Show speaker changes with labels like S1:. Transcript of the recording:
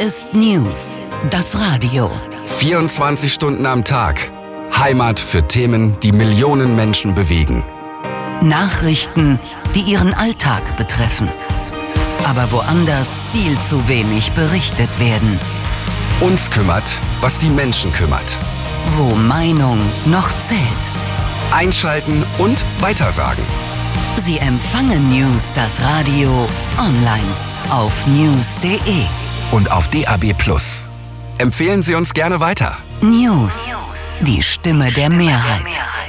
S1: ist News, das Radio.
S2: 24 Stunden am Tag. Heimat für Themen, die Millionen Menschen bewegen.
S1: Nachrichten, die ihren Alltag betreffen. Aber woanders viel zu wenig berichtet werden.
S2: Uns kümmert, was die Menschen kümmert.
S1: Wo Meinung noch zählt.
S2: Einschalten und weitersagen.
S1: Sie empfangen News, das Radio, online auf news.de.
S2: Und auf DAB+. Empfehlen Sie uns gerne weiter.
S1: News, die Stimme der Mehrheit.